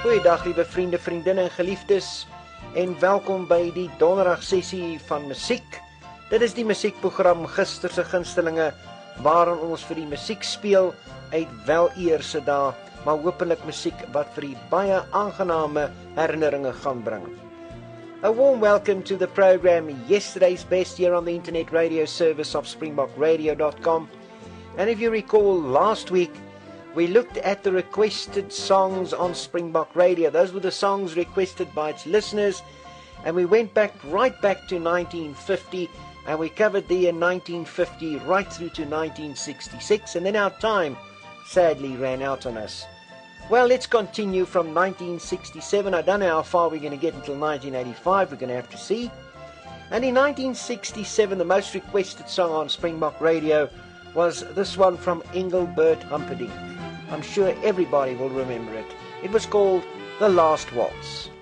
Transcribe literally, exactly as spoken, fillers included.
Goeiedag liewe vriende, vriendinne en geliefdes en welkom by die donderdag sessie van musiek. Dit is die musiekprogram Gister se gunstelinge waarin ons vir die musiek speel uit wel-eer se dae, maar hopelik musiek wat vir die baie aangename herinneringe gaan bring. A warm welcome to the program Yesterday's Best here on the internet radio service of springbok radio dot com. And if you recall, last week we looked at the requested songs on Springbok Radio. Those were the songs requested by its listeners, and we went back right back to nineteen fifty, and we covered the year nineteen fifty right through to nineteen sixty-six, and then our time sadly ran out on us. Well, let's continue from nineteen sixty-seven. I don't know how far we're going to get until nineteen eighty-five. We're going to have to see. And in nineteen sixty-seven, the most requested song on Springbok Radio was this one from Engelbert Humperdinck. I'm sure everybody will remember it. It was called The Last Waltz.